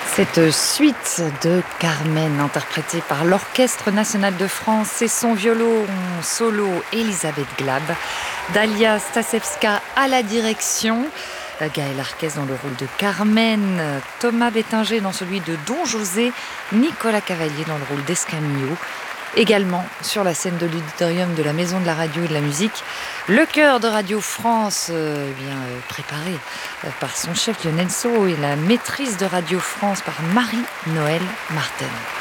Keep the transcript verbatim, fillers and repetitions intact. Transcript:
Cette suite de Carmen, interprétée par l'Orchestre National de France et son violon solo Elisabeth Glab, Dalia Stasevska à la direction, Gaël Arquez dans le rôle de Carmen, Thomas Bettinger dans celui de Don José, Nicolas Cavalier dans le rôle d'Escamillo. Également sur la scène de l'auditorium de la Maison de la Radio et de la Musique, le chœur de Radio France, euh, eh bien, euh, préparé euh, par son chef Lionel Sceaux et la maîtrise de Radio France par Marie-Noëlle Martel.